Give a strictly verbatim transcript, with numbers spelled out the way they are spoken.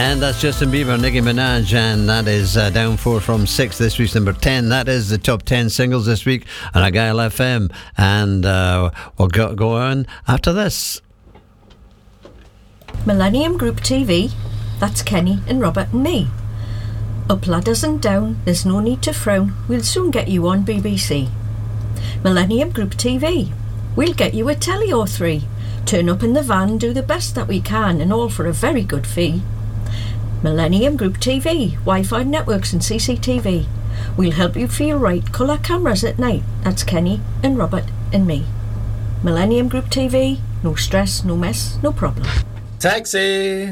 And that's Justin Bieber, Nicki Minaj, and that is uh, down four from six. This week's number ten. That is the top ten singles this week on Argyle F M. And uh, we'll go, go on after this. Millennium Group T V, that's Kenny and Robert and me. Up ladders and down, there's no need to frown, we'll soon get you on B B C. Millennium Group T V, we'll get you a telly or three. Turn up in the van, do the best that we can, and all for a very good fee. Millennium Group T V, Wi-Fi networks and C C T V. We'll help you feel right, colour cameras at night. That's Kenny and Robert and me. Millennium Group T V, no stress, no mess, no problem. Taxi!